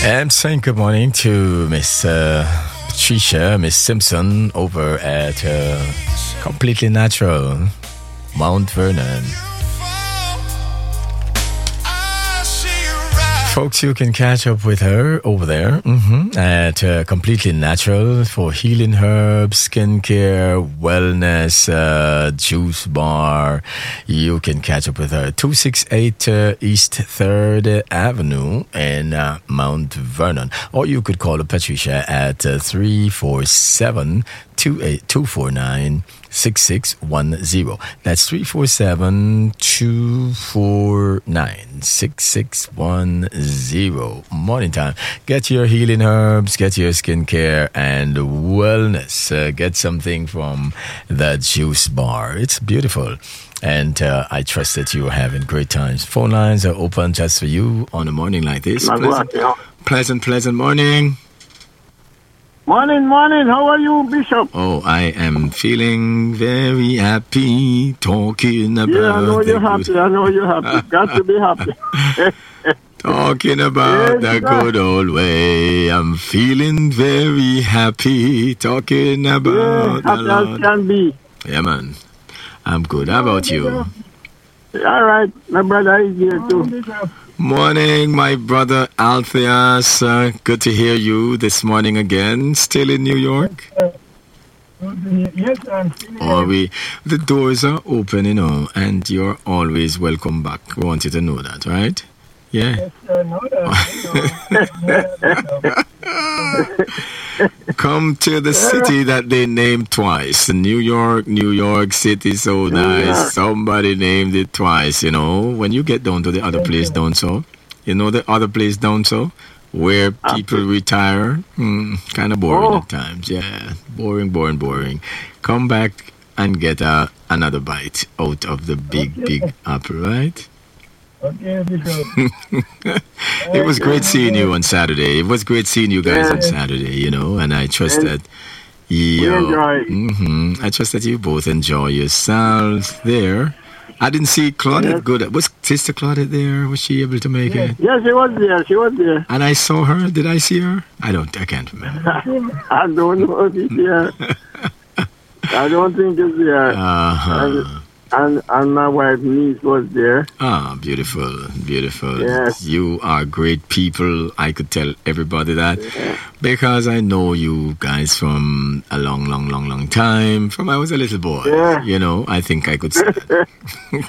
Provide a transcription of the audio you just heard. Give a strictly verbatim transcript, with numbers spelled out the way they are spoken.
And saying good morning to Miss uh, Patricia, Miss Simpson over at uh, Completely Natural, Mount Vernon. Folks, you can catch up with her over there mm-hmm, at uh, Completely Natural for healing herbs, skincare, wellness, uh, juice bar. You can catch up with her two sixty-eight uh, East third Avenue in uh, Mount Vernon. Or you could call her Patricia at uh, three four seven, two eight two four nine, six six one zero. That's three four seven, two four nine, six six one zero. Morning time. Get your healing herbs, get your skincare and wellness. Uh, get something from the juice bar. It's beautiful. And uh, I trust that you are having great times. Phone lines are open just for you on a morning like this. Pleasant, pleasant, pleasant morning. Morning, morning. How are you, Bishop? Oh, I am feeling very happy talking about... Yeah, I know you're happy. I know you're happy. Got to be happy. Talking about yes, the good old way. I'm feeling very happy talking about yeah, the Lord. As can be. Yeah, man. I'm good. How about you? All right. My brother is here too. Morning, my brother Altheus. Uh, good to hear you this morning again. Still in New York? Yes, I'm still here. We, the doors are open, you know, and you're always welcome back. We want you to know that, right? Yeah. Yes, I know that. Come to the city that they named twice. New York, New York City, so nice. Somebody named it twice, you know. When you get down to the other place down so, you know the other place down so, where people retire, mm, kind of boring oh. at times. Yeah, boring, boring, boring. Come back and get a, another bite out of the big, okay. big apple, right? Okay, it was great seeing you on Saturday. It was great seeing you guys on Saturday, you know, and I trust that you mm-hmm, I trust that you both enjoy yourselves there. I didn't see Claudette yes. good. Was Sister Claudette there? Was she able to make yes. it? Yes, she was there. She was there. And I saw her. Did I see her? I don't. I can't remember. I don't know if it's there. I don't think it's there. Uh-huh. And, and my wife niece was there. Ah, beautiful, beautiful. Yes. You are great people. I could tell everybody that yeah. because I know you guys from a long, long, long, long time. From I was a little boy. Yeah. You know, I think I could say that.